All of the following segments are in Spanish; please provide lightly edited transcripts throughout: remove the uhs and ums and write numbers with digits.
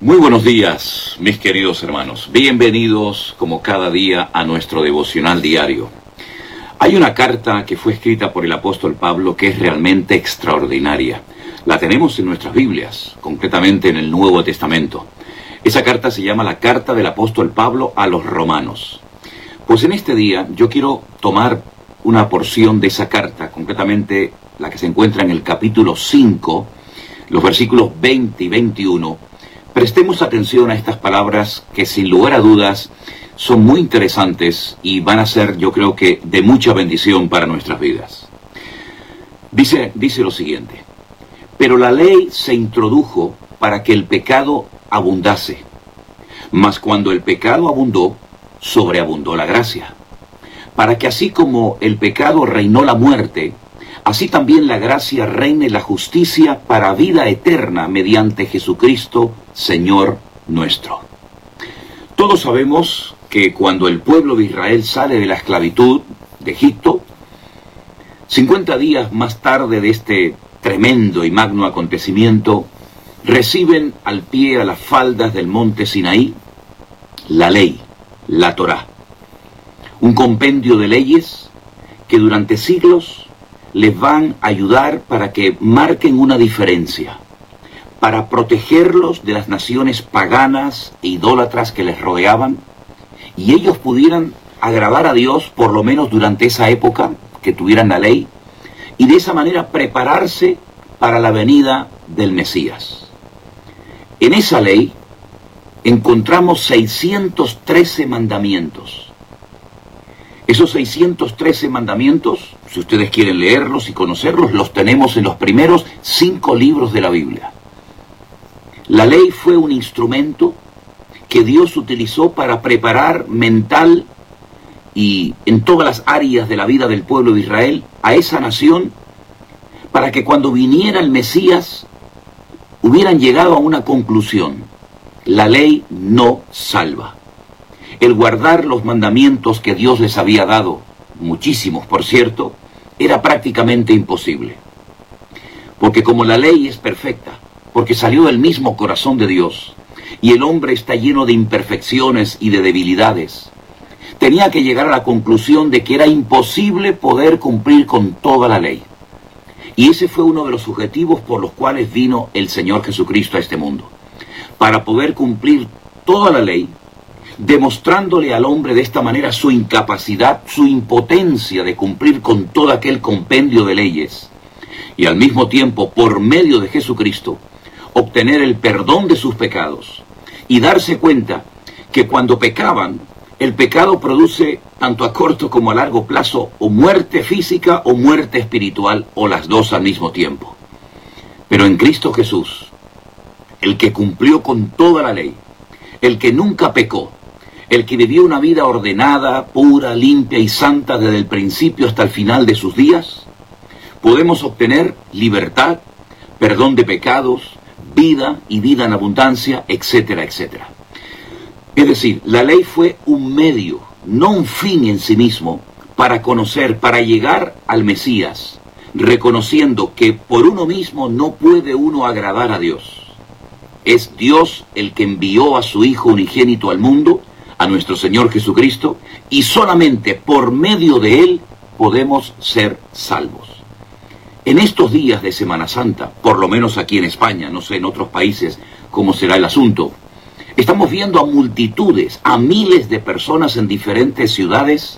Muy buenos días, mis queridos hermanos. Bienvenidos, como cada día, a nuestro devocional diario. Hay una carta que fue escrita por el apóstol Pablo que es realmente extraordinaria. La tenemos en nuestras Biblias, concretamente en el Nuevo Testamento. Esa carta se llama la Carta del apóstol Pablo a los Romanos. Pues en este día yo quiero tomar una porción de esa carta, concretamente la que se encuentra en el capítulo 5, los versículos 20 y 21. Prestemos atención a estas palabras que sin lugar a dudas son muy interesantes y van a ser, yo creo que, de mucha bendición para nuestras vidas. Dice lo siguiente: pero la ley se introdujo para que el pecado abundase, mas cuando el pecado abundó, sobreabundó la gracia, para que así como el pecado reinó la muerte, así también la gracia reine la justicia para vida eterna mediante Jesucristo, Señor nuestro. Todos sabemos que cuando el pueblo de Israel sale de la esclavitud de Egipto, 50 días más tarde de este tremendo y magno acontecimiento, reciben al pie a las faldas del monte Sinaí la ley, la Torá, un compendio de leyes que durante siglos les van a ayudar para que marquen una diferencia, para protegerlos de las naciones paganas e idólatras que les rodeaban, y ellos pudieran agradar a Dios por lo menos durante esa época que tuvieran la ley, y de esa manera prepararse para la venida del Mesías. En esa ley encontramos 613 mandamientos. Esos 613 mandamientos, si ustedes quieren leerlos y conocerlos, los tenemos en los primeros 5 libros de la Biblia. La ley fue un instrumento que Dios utilizó para preparar mental y en todas las áreas de la vida del pueblo de Israel a esa nación, para que cuando viniera el Mesías hubieran llegado a una conclusión: la ley no salva. El guardar los mandamientos que Dios les había dado, muchísimos por cierto, era prácticamente imposible. Porque como la ley es perfecta, porque salió del mismo corazón de Dios, y el hombre está lleno de imperfecciones y de debilidades, tenía que llegar a la conclusión de que era imposible poder cumplir con toda la ley. Y ese fue uno de los objetivos por los cuales vino el Señor Jesucristo a este mundo, para poder cumplir toda la ley, demostrándole al hombre de esta manera su incapacidad, su impotencia de cumplir con todo aquel compendio de leyes, y al mismo tiempo, por medio de Jesucristo, obtener el perdón de sus pecados, y darse cuenta que cuando pecaban, el pecado produce, tanto a corto como a largo plazo, o muerte física o muerte espiritual, o las dos al mismo tiempo. Pero en Cristo Jesús, el que cumplió con toda la ley, el que nunca pecó, el que vivió una vida ordenada, pura, limpia y santa desde el principio hasta el final de sus días, podemos obtener libertad, perdón de pecados, vida y vida en abundancia, etcétera, etcétera. Es decir, la ley fue un medio, no un fin en sí mismo, para conocer, para llegar al Mesías, reconociendo que por uno mismo no puede uno agradar a Dios. Es Dios el que envió a su Hijo unigénito al mundo, a nuestro Señor Jesucristo, y solamente por medio de Él podemos ser salvos. En estos días de Semana Santa, por lo menos aquí en España, no sé en otros países cómo será el asunto, estamos viendo a multitudes, a miles de personas en diferentes ciudades,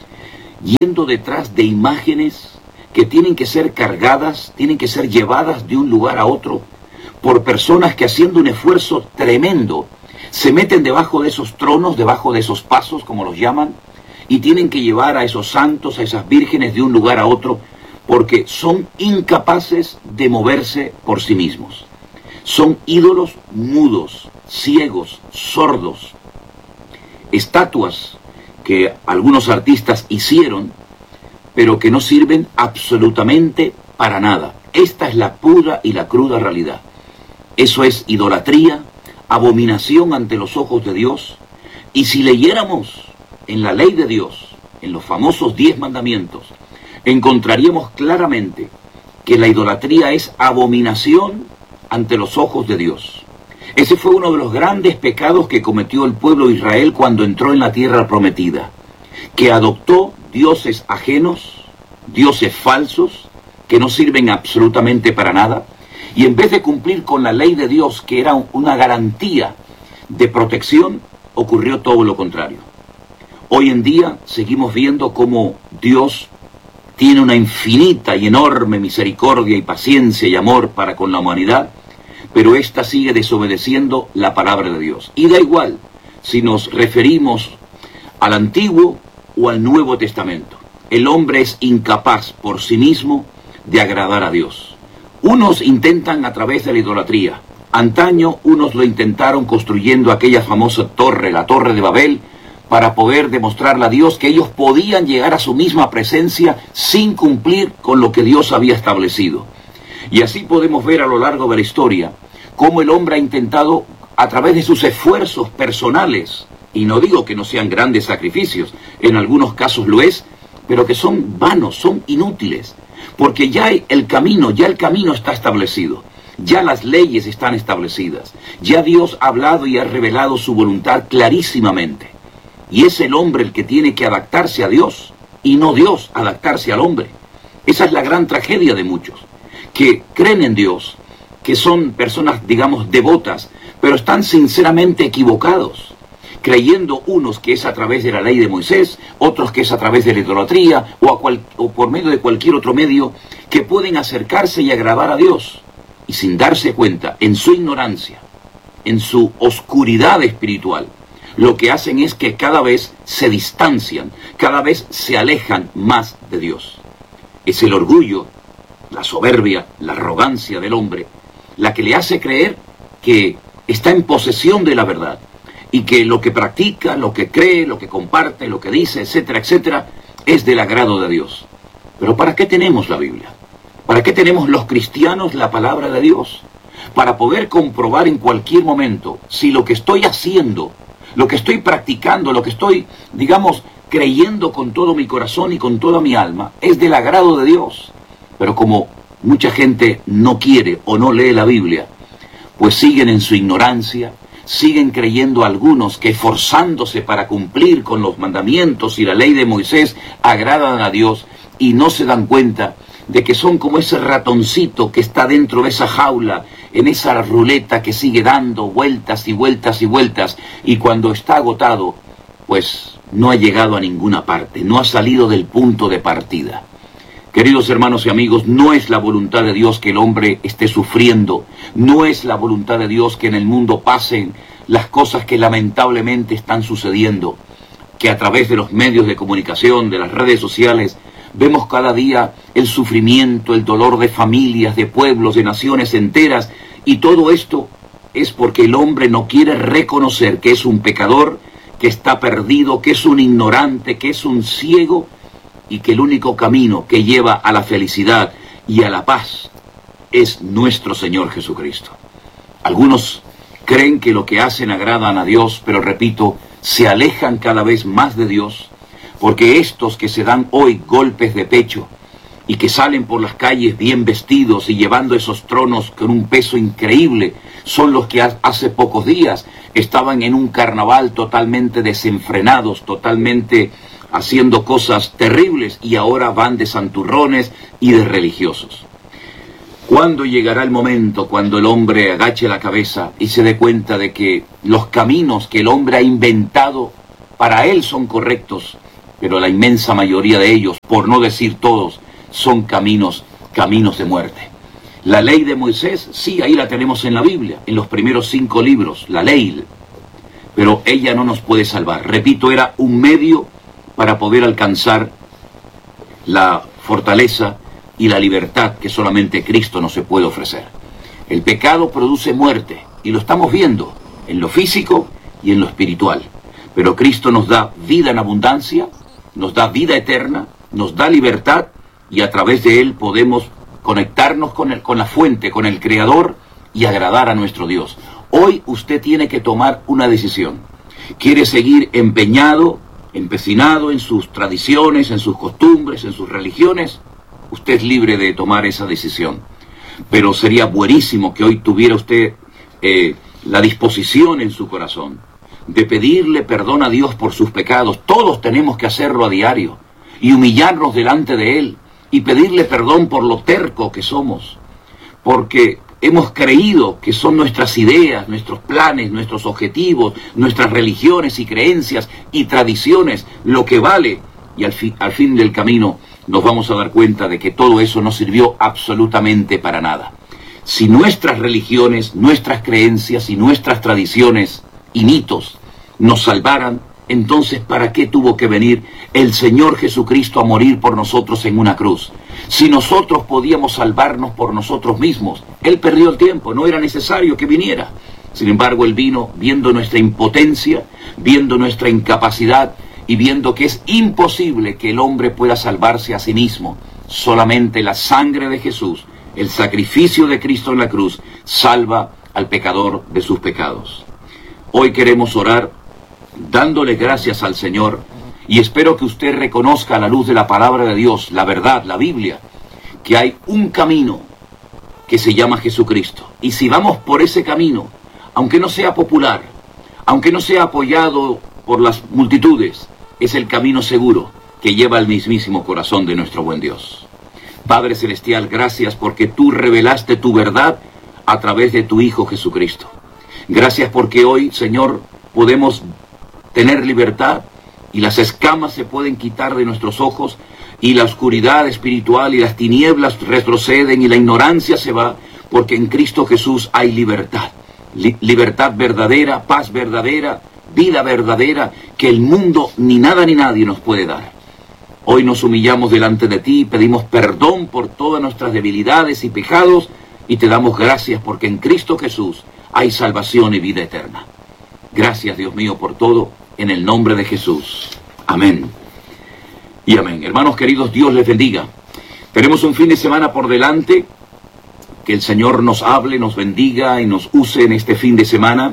yendo detrás de imágenes que tienen que ser cargadas, tienen que ser llevadas de un lugar a otro, por personas que haciendo un esfuerzo tremendo, se meten debajo de esos tronos, debajo de esos pasos, como los llaman, y tienen que llevar a esos santos, a esas vírgenes de un lugar a otro, porque son incapaces de moverse por sí mismos. Son ídolos mudos, ciegos, sordos, estatuas que algunos artistas hicieron, pero que no sirven absolutamente para nada. Esta es la pura y la cruda realidad. Eso es idolatría, abominación ante los ojos de Dios. Y si leyéramos en la ley de Dios, en los famosos 10 mandamientos, encontraríamos claramente que la idolatría es abominación ante los ojos de Dios. Ese fue uno de los grandes pecados que cometió el pueblo de Israel cuando entró en la tierra prometida, que adoptó dioses ajenos, dioses falsos, que no sirven absolutamente para nada, y en vez de cumplir con la ley de Dios, que era una garantía de protección, ocurrió todo lo contrario. Hoy en día seguimos viendo cómo Dios tiene una infinita y enorme misericordia y paciencia y amor para con la humanidad, pero ésta sigue desobedeciendo la palabra de Dios. Y da igual si nos referimos al Antiguo o al Nuevo Testamento. El hombre es incapaz por sí mismo de agradar a Dios. Unos intentan a través de la idolatría. Antaño unos lo intentaron construyendo aquella famosa torre, la Torre de Babel, para poder demostrarle a Dios que ellos podían llegar a su misma presencia sin cumplir con lo que Dios había establecido. Y así podemos ver a lo largo de la historia cómo el hombre ha intentado, a través de sus esfuerzos personales, y no digo que no sean grandes sacrificios, en algunos casos lo es, pero que son vanos, son inútiles, porque ya el camino está establecido, ya las leyes están establecidas, ya Dios ha hablado y ha revelado su voluntad clarísimamente, y es el hombre el que tiene que adaptarse a Dios, y no Dios adaptarse al hombre. Esa es la gran tragedia de muchos, que creen en Dios, que son personas, digamos, devotas, pero están sinceramente equivocados, creyendo unos que es a través de la ley de Moisés, otros que es a través de la idolatría, o por medio de cualquier otro medio, que pueden acercarse y agradar a Dios, y sin darse cuenta, en su ignorancia, en su oscuridad espiritual, lo que hacen es que cada vez se distancian, cada vez se alejan más de Dios. Es el orgullo, la soberbia, la arrogancia del hombre, la que le hace creer que está en posesión de la verdad y que lo que practica, lo que cree, lo que comparte, lo que dice, etcétera, etcétera, es del agrado de Dios. Pero ¿para qué tenemos la Biblia? ¿Para qué tenemos los cristianos la palabra de Dios? Para poder comprobar en cualquier momento si lo que estoy haciendo, lo que estoy practicando, lo que estoy, digamos, creyendo con todo mi corazón y con toda mi alma, es del agrado de Dios. Pero como mucha gente no quiere o no lee la Biblia, pues siguen en su ignorancia, siguen creyendo algunos que esforzándose para cumplir con los mandamientos y la ley de Moisés agradan a Dios y no se dan cuenta de que son como ese ratoncito que está dentro de esa jaula, en esa ruleta que sigue dando vueltas y vueltas y vueltas, y cuando está agotado, pues no ha llegado a ninguna parte, no ha salido del punto de partida. Queridos hermanos y amigos, no es la voluntad de Dios que el hombre esté sufriendo, no es la voluntad de Dios que en el mundo pasen las cosas que lamentablemente están sucediendo, que a través de los medios de comunicación, de las redes sociales, vemos cada día el sufrimiento, el dolor de familias, de pueblos, de naciones enteras, y todo esto es porque el hombre no quiere reconocer que es un pecador, que está perdido, que es un ignorante, que es un ciego, y que el único camino que lleva a la felicidad y a la paz es nuestro Señor Jesucristo. Algunos creen que lo que hacen agradan a Dios, pero repito, se alejan cada vez más de Dios, porque estos que se dan hoy golpes de pecho y que salen por las calles bien vestidos y llevando esos tronos con un peso increíble, son los que hace pocos días estaban en un carnaval totalmente desenfrenados, totalmente haciendo cosas terribles, y ahora van de santurrones y de religiosos. ¿Cuándo llegará el momento cuando el hombre agache la cabeza y se dé cuenta de que los caminos que el hombre ha inventado para él son correctos, pero la inmensa mayoría de ellos, por no decir todos, son caminos de muerte? La ley de Moisés, sí, ahí la tenemos en la Biblia, en los primeros 5 libros, la ley, pero ella no nos puede salvar. Repito, era un medio para poder alcanzar la fortaleza y la libertad que solamente Cristo nos puede ofrecer. El pecado produce muerte, y lo estamos viendo en lo físico y en lo espiritual. Pero Cristo nos da vida en abundancia, nos da vida eterna, nos da libertad, y a través de Él podemos conectarnos con la fuente, con el Creador, y agradar a nuestro Dios. Hoy usted tiene que tomar una decisión. ¿Quiere seguir empecinado en sus tradiciones, en sus costumbres, en sus religiones? Usted es libre de tomar esa decisión. Pero sería buenísimo que hoy tuviera usted la disposición en su corazón de pedirle perdón a Dios por sus pecados. Todos tenemos que hacerlo a diario y humillarnos delante de Él y pedirle perdón por lo terco que somos, porque hemos creído que son nuestras ideas, nuestros planes, nuestros objetivos, nuestras religiones y creencias y tradiciones lo que vale, y al fin del camino nos vamos a dar cuenta de que todo eso no sirvió absolutamente para nada. Si nuestras religiones, nuestras creencias y nuestras tradiciones y mitos nos salvaran, entonces ¿para qué tuvo que venir el Señor Jesucristo a morir por nosotros en una cruz? Si nosotros podíamos salvarnos por nosotros mismos, Él perdió el tiempo, no era necesario que viniera. Sin embargo, Él vino viendo nuestra impotencia, viendo nuestra incapacidad y viendo que es imposible que el hombre pueda salvarse a sí mismo. Solamente la sangre de Jesús, el sacrificio de Cristo en la cruz, salva al pecador de sus pecados. Hoy queremos orar dándole gracias al Señor, y espero que usted reconozca a la luz de la palabra de Dios, la verdad, la Biblia, que hay un camino que se llama Jesucristo. Y si vamos por ese camino, aunque no sea popular, aunque no sea apoyado por las multitudes, es el camino seguro que lleva al mismísimo corazón de nuestro buen Dios. Padre Celestial, gracias porque tú revelaste tu verdad a través de tu Hijo Jesucristo. Gracias porque hoy, Señor, podemos tener libertad y las escamas se pueden quitar de nuestros ojos y la oscuridad espiritual y las tinieblas retroceden y la ignorancia se va, porque en Cristo Jesús hay libertad. Libertad verdadera, paz verdadera, vida verdadera, que el mundo ni nada ni nadie nos puede dar. Hoy nos humillamos delante de ti, pedimos perdón por todas nuestras debilidades y pecados y te damos gracias porque en Cristo Jesús hay salvación y vida eterna. Gracias, Dios mío, por todo, en el nombre de Jesús. Amén y amén. Hermanos queridos, Dios les bendiga. Tenemos un fin de semana por delante. Que el Señor nos hable, nos bendiga y nos use en este fin de semana.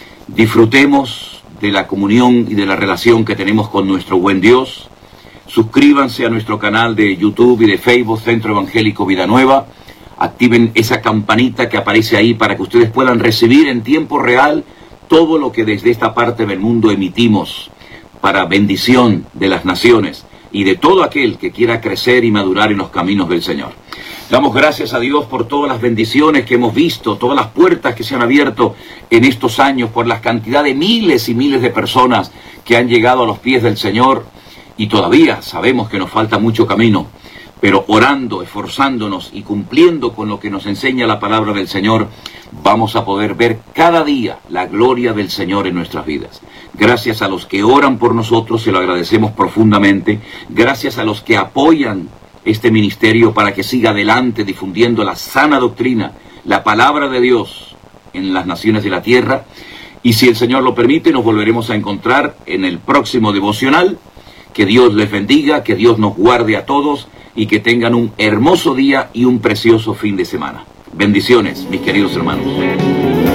Disfrutemos de la comunión y de la relación que tenemos con nuestro buen Dios. Suscríbanse a nuestro canal de YouTube y de Facebook, Centro Evangélico Vida Nueva. Activen esa campanita que aparece ahí para que ustedes puedan recibir en tiempo real todo lo que desde esta parte del mundo emitimos para bendición de las naciones y de todo aquel que quiera crecer y madurar en los caminos del Señor. Damos gracias a Dios por todas las bendiciones que hemos visto, todas las puertas que se han abierto en estos años, por la cantidad de miles y miles de personas que han llegado a los pies del Señor, y todavía sabemos que nos falta mucho camino, pero orando, esforzándonos y cumpliendo con lo que nos enseña la palabra del Señor, vamos a poder ver cada día la gloria del Señor en nuestras vidas. Gracias a los que oran por nosotros, se lo agradecemos profundamente. Gracias a los que apoyan este ministerio para que siga adelante difundiendo la sana doctrina, la palabra de Dios en las naciones de la tierra. Y si el Señor lo permite, nos volveremos a encontrar en el próximo devocional. Que Dios les bendiga, que Dios nos guarde a todos y que tengan un hermoso día y un precioso fin de semana. Bendiciones, mis queridos hermanos.